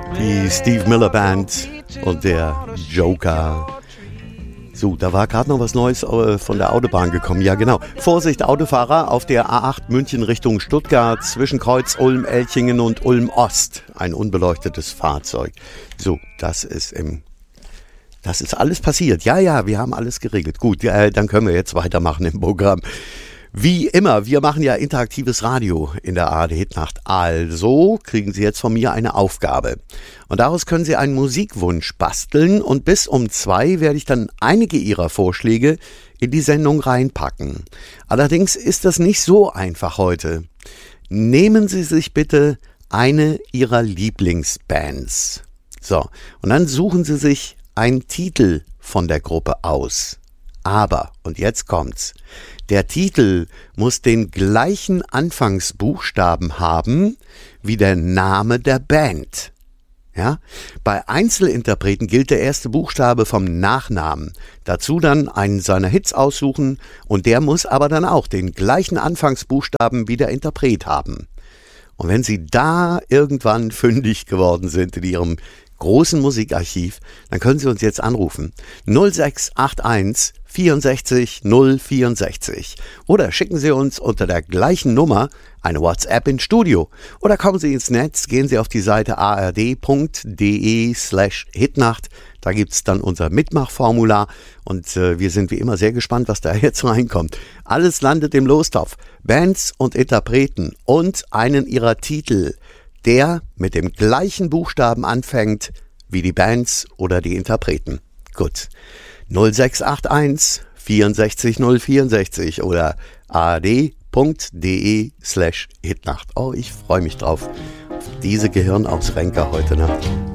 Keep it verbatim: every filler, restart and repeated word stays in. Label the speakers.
Speaker 1: Die Steve Miller Band und der Joker. So, da war gerade noch was Neues äh, von der Autobahn gekommen. Ja, genau. Vorsicht, Autofahrer auf der A acht München Richtung Stuttgart zwischen Kreuz Ulm, Elchingen und Ulm Ost. Ein unbeleuchtetes Fahrzeug. So, das ist im... Das ist alles passiert. Ja, ja, wir haben alles geregelt. Gut, äh, dann können wir jetzt weitermachen im Programm. Wie immer, wir machen ja interaktives Radio in der A R D-Hitnacht. Also kriegen Sie jetzt von mir eine Aufgabe. Und daraus können Sie einen Musikwunsch basteln. Und bis um zwei werde ich dann einige Ihrer Vorschläge in die Sendung reinpacken. Allerdings ist das nicht so einfach heute. Nehmen Sie sich bitte eine Ihrer Lieblingsbands. So, und dann suchen Sie sich einen Titel von der Gruppe aus. Aber, und jetzt kommt's, der Titel muss den gleichen Anfangsbuchstaben haben wie der Name der Band. Ja? Bei Einzelinterpreten gilt der erste Buchstabe vom Nachnamen. Dazu dann einen seiner Hits aussuchen und der muss aber dann auch den gleichen Anfangsbuchstaben wie der Interpret haben. Und wenn Sie da irgendwann fündig geworden sind in Ihrem großen Musikarchiv, dann können Sie uns jetzt anrufen. null sechs acht eins vierundsechzig null vierundsechzig oder schicken Sie uns unter der gleichen Nummer eine WhatsApp ins Studio oder kommen Sie ins Netz, gehen Sie auf die Seite ard.de slash Hitnacht. Da gibt es dann unser Mitmachformular und äh, wir sind wie immer sehr gespannt, was da jetzt reinkommt. Alles landet im Lostopf. Bands und Interpreten und einen ihrer Titel, der mit dem gleichen Buchstaben anfängt wie die Bands oder die Interpreten. Gut. null sechs acht eins vierundsechzig null vierundsechzig oder ard.de slash Hitnacht. Oh, ich freue mich drauf. Auf diese Gehirnausrenker heute Nacht.